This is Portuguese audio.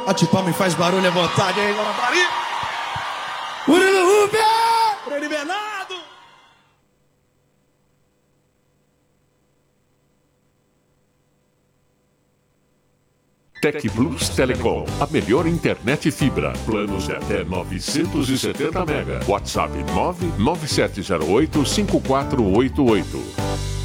Bate palma e faz barulho à vontade aí, vamos pra mim. Murilo Rubens! Freddy Bernardo! Tec Plus Telecom, a melhor internet fibra. Planos de até 970 mega. WhatsApp 997085488.